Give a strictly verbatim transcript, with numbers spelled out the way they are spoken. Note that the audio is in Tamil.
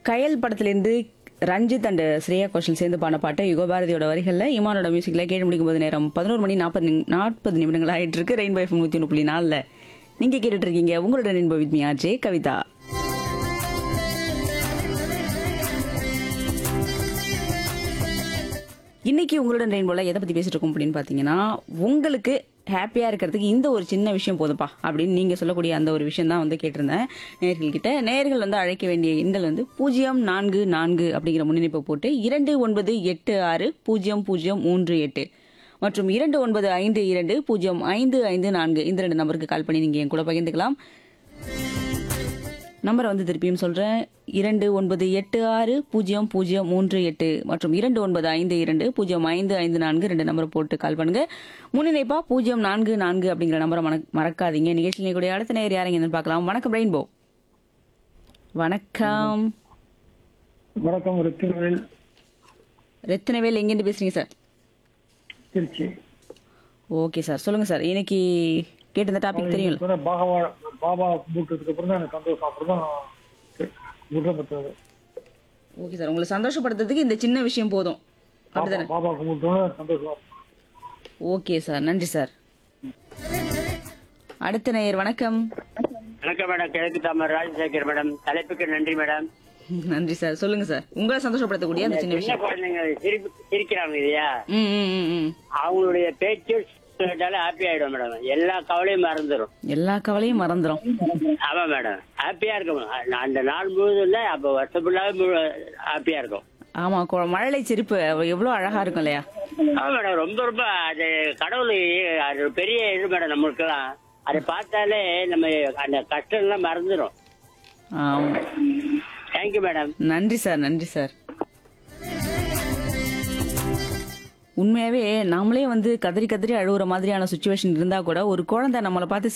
கயல் படத்திலிருந்து ரஞ்சித் அண்ட் ஸ்ரேயா கோஷல் சேர்ந்து பாடின பாட்டு யுகபாரதியோட வரிகளில் இமானோட மியூசிக்ல கேட்டு முடிக்கும் போது நேரம் பதினோரு மணி நாற்பது நாற்பது நிமிடங்கள் ஆயிட்டு இருக்கு. ரெயின்போ எஃப்எம் நூத்தி ஒன்று புள்ளி நாலுல நீங்க கேட்டுட்டு இருக்கீங்க உங்களோட rainbow with me RJ Kavitha. இன்னைக்கு உங்களோட ரெயின்போல எதை பத்தி பேசிட்டு இருக்கோம் அப்படின்னு பாத்தீங்கன்னா, உங்களுக்கு ஹாப்பியா இருக்கிறதுக்கு இந்த ஒரு சின்ன விஷயம் போதுப்பா அப்படின்னு நீங்க சொல்லக்கூடிய அந்த ஒரு விஷயம் தான் வந்து கேட்டிருந்தேன் நேயர்கள் கிட்ட. நேயர்கள் வந்து அழைக்க வேண்டிய எண்கள் வந்து பூஜ்ஜியம் நான்கு நான்கு அப்படிங்கிற முன்னிணைப்பை போட்டு இரண்டு ஒன்பது எட்டு ஆறு பூஜ்ஜியம் பூஜ்ஜியம் மூன்று எட்டு மற்றும் இரண்டு ஒன்பது ஐந்து இரண்டு பூஜ்ஜியம் ஐந்து ஐந்து நான்கு இந்த ரெண்டு நம்பருக்கு கால் பண்ணி நீங்க என் கூட பகிர்ந்துக்கலாம். நம்பரை வந்து திருப்பியும் சொல்றேன், இரண்டு ஒன்பது எட்டு ஆறு பூஜ்ஜியம் பூஜ்ஜியம் மூன்று எட்டு மற்றும் இரண்டு ஒன்பது ஐந்து இரண்டு பூஜ்ஜியம் ஐந்து ஐந்து நான்கு ரெண்டு நம்பரை போட்டு கால் பண்ணுங்க. முன்னிணைப்பா பூஜ்ஜியம் நான்கு நான்கு அப்படிங்கிற நம்பரை மறக்க- மறக்காதீங்க. நிகழ்ச்சியில் கூடிய அடுத்த நேர் யாரைங்க என்னன்னு பார்க்கலாம். வணக்கம் ரெயின்போ. வணக்கம். வணக்கம். ரத்தினவேல், ரத்தினவேல் எங்கேருந்து பேசுறீங்க சார்? திருச்சி. ஓகே சார், சொல்லுங்க சார். இன்னைக்கு கேட்ட இந்த டாபிக் தெரியும். இப்ப தான் பாபா பாபா கும்பிட்டதுக்கு அப்புறம் தான் எனக்கு சந்தோஷம். அப்புறம் தான் குற்றம் பெற்றது. ஓகே சார், உங்களை சந்தோஷப்படுத்துறதுக்கு இந்த சின்ன விஷயம் போதும் அப்படிதானே? பாபா கும்பிட்டோன்னு சந்தோஷம். ஓகே சார், நன்றி சார். அடுத்த நேயர் வணக்கம். வணக்கம் மேடம், கிழக்கு தாமர் ராஜசேகர் மேடம். தலைப்புக்கு நன்றி மேடம். நன்றி சார், சொல்லுங்க சார். உங்களை சந்தோஷப்படுத்தக்கூடிய அந்த சின்ன சின்ன விஷயம். குழந்தைங்க சிரிப்பு சிரிக்கிறாங்க இல்லையா, ம், ம், ம், ம். அவங்களுடைய பேச்சு கேட்டாலே ஹாப்பி ஆயிடும் மேடம். எல்லா கவலையும் மறந்துடும். எல்லா கவலையும் மறந்துடும். ஆமா மேடம், ஹாப்பியா இருக்கும். அந்த நாள் முழுதும் இல்ல, அப்ப வருஷம் ஃபுல்லாவே ஹாப்பியா இருக்கும். ஆமா, கொ- மழலை சிரிப்பு அவ எவ்வளவு அழகா இருக்கும் இல்லையா? ஆமா மேடம், ரொம்ப ரொம்ப அது கடவுள் அது ஒரு பெரிய இது மேடம். நம்மளுக்கெல்லாம் அதை பார்த்தாலே நம்ம அந்த கஷ்டம் எல்லாம் மறந்துடும். ஆமா. Thank you madam. நன்றி சார், நன்றி சார். உண்மையாவே நாமளே வந்து கதறி கதறி அழுகுற மாதிரியான சுச்சுவேஷன் இருந்தா கூட ஒரு குழந்தை நம்மளை பார்த்து